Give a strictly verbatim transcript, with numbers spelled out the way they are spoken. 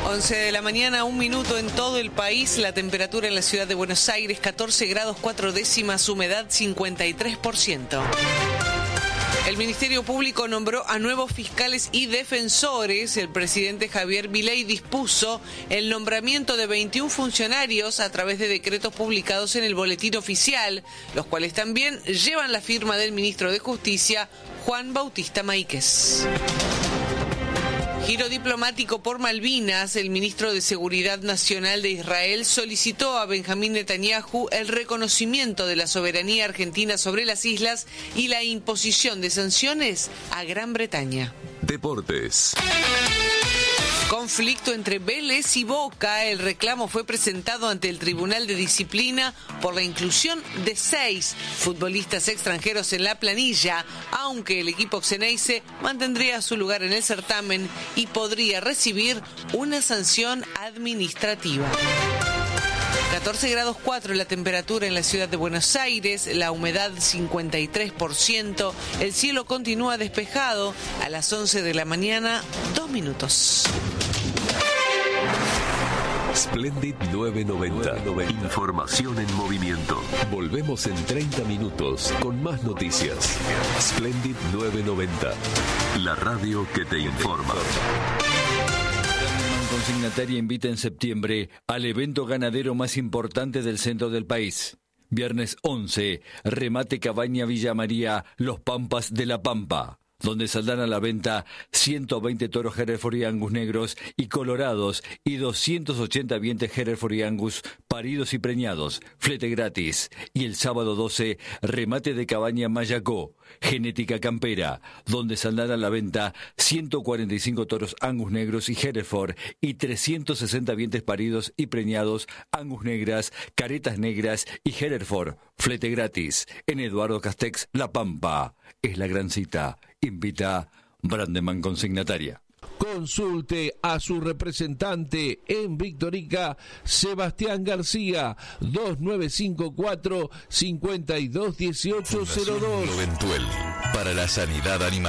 once de la mañana, un minuto en todo el país. La temperatura en la ciudad de Buenos Aires, catorce grados cuatro décimas, humedad cincuenta y tres por ciento. El Ministerio Público nombró a nuevos fiscales y defensores. El presidente Javier Milei dispuso el nombramiento de veintiún funcionarios a través de decretos publicados en el Boletín Oficial, los cuales también llevan la firma del ministro de Justicia, Juan Bautista Máiquez. Giro diplomático por Malvinas. El ministro de Seguridad Nacional de Israel solicitó a Benjamín Netanyahu el reconocimiento de la soberanía argentina sobre las islas y la imposición de sanciones a Gran Bretaña. Deportes. Conflicto entre Vélez y Boca. El reclamo fue presentado ante el Tribunal de Disciplina por la inclusión de seis futbolistas extranjeros en la planilla, aunque el equipo xeneize mantendría su lugar en el certamen y podría recibir una sanción administrativa. catorce grados cuatro la temperatura en la ciudad de Buenos Aires, la humedad cincuenta y tres por ciento, el cielo continúa despejado. A las once de la mañana, dos minutos. Splendid novecientos noventa. Información en movimiento. Volvemos en treinta minutos con más noticias. Splendid novecientos noventa. La radio que te informa. Consignataria invita en septiembre al evento ganadero más importante del centro del país. Viernes once, remate Cabaña Villa María, Los Pampas de la Pampa, donde saldrán a la venta ciento veinte toros Hereford y Angus negros y colorados y doscientos ochenta vientres Hereford y Angus paridos y preñados, flete gratis. Y el sábado doce, remate de Cabaña Mayacó, genética campera, donde saldrán a la venta ciento cuarenta y cinco toros Angus negros y Hereford y trescientos sesenta vientres paridos y preñados, Angus negras, caretas negras y Hereford, flete gratis. En Eduardo Castex, La Pampa. Es la gran cita. Invita Brandeman Consignataria. Consulte a su representante en Victorica, Sebastián García, dos nueve cinco cuatro, cinco dos uno ocho cero dos. Fundación Noventuel, para la sanidad animal.